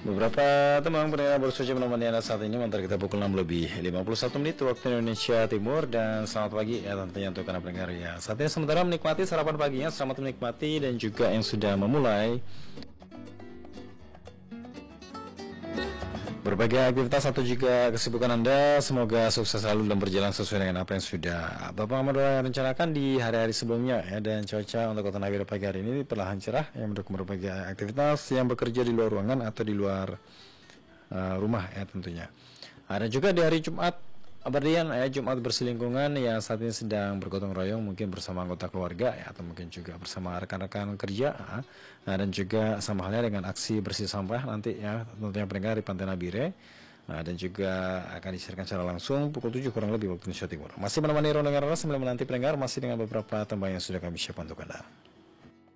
Beberapa teman pendengar baru saja menemani Anda saat ini mengantar kita pukul 6 lebih 51 menit waktu Indonesia Timur. Dan selamat pagi ya tentunya untuk Anda pendengar ya. Saat ini sementara menikmati sarapan paginya, selamat menikmati. Dan juga yang sudah memulai berbagai aktivitas atau juga kesibukan Anda, semoga sukses selalu dan berjalan sesuai dengan apa yang sudah Bapak Ahmad rencanakan di hari-hari sebelumnya ya. Dan cuaca untuk Kota Nabire pagi hari ini perlahan cerah yang mendukung berbagai aktivitas yang bekerja di luar ruangan atau di luar rumah ya tentunya. Ada juga di hari Jumat berdian ya, Jumat berselingkungan yang saat ini sedang bergotong royong mungkin bersama anggota keluarga ya, atau mungkin juga bersama rekan-rekan kerja dan juga sama halnya dengan aksi bersih sampah nanti ya tentunya pendengar di Pantai Nabire. Dan juga akan disiarkan secara langsung pukul 7 kurang lebih waktu Indonesia Timur. Masih menemani rombongan sambil menanti pendengar masih dengan beberapa tembang yang sudah kami siapkan untuk Anda.